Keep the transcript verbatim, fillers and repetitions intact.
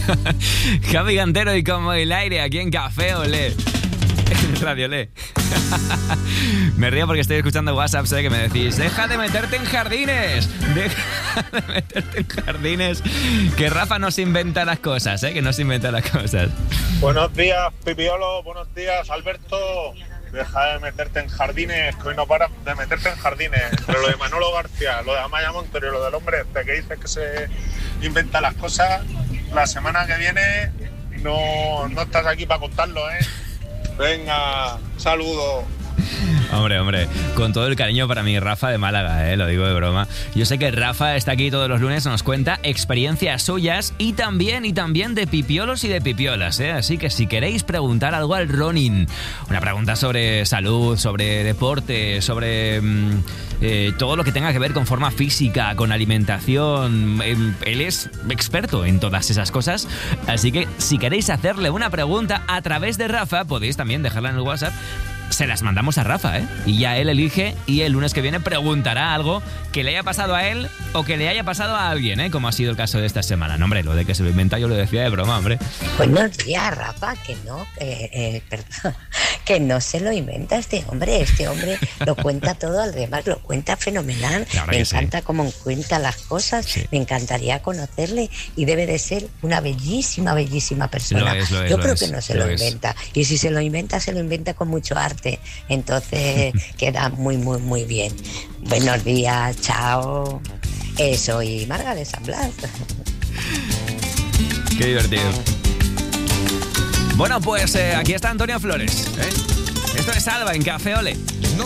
Javi Cantero y Como el Aire, aquí en Café Olé. Radio Olé. Me río porque estoy escuchando WhatsApp, sé que me decís, deja de meterte en jardines, deja de meterte en jardines, que Rafa no se inventa las cosas, ¿eh? Que no se inventa las cosas. Buenos días, Pipiolo, buenos días, Alberto. Deja de meterte en jardines, que hoy no paras de meterte en jardines. Pero lo de Manolo García, lo de Amaya Montero y lo del hombre este que dice que se inventa las cosas, la semana que viene no, no estás aquí para contarlo, ¿eh? Venga, saludos. Hombre, hombre, con todo el cariño para mi Rafa de Málaga, eh, lo digo de broma. Yo sé que Rafa está aquí todos los lunes, nos cuenta experiencias suyas y también, y también de pipiolos y de pipiolas, eh. Así que si queréis preguntar algo al Ronin, una pregunta sobre salud, sobre deporte, sobre mmm, eh, todo lo que tenga que ver con forma física, con alimentación, eh, él es experto en todas esas cosas. Así que si queréis hacerle una pregunta a través de Rafa, podéis también dejarla en el WhatsApp. Se las mandamos a Rafa, ¿eh? Y ya él elige y el lunes que viene preguntará algo que le haya pasado a él o que le haya pasado a alguien, ¿eh? Como ha sido el caso de esta semana. No, hombre, lo de que se lo inventa yo lo decía de broma, hombre. Buenos días, Rafa, que no, eh, eh, perdón, que no se lo inventa este hombre. Este hombre lo cuenta todo, además lo cuenta fenomenal. Me encanta sí. cómo cuenta las cosas, sí. Me encantaría conocerle y debe de ser una bellísima, bellísima persona. Lo es, lo es, yo lo creo es, que no se lo lo es. inventa. Y si se lo inventa, se lo inventa con mucho arte. Entonces queda muy, muy, muy bien. Buenos días, chao. Eh, soy Marga de San Blas. Qué divertido. Bueno, pues eh, aquí está Antonio Flores, ¿eh? Esto es Alba en Café Olé. No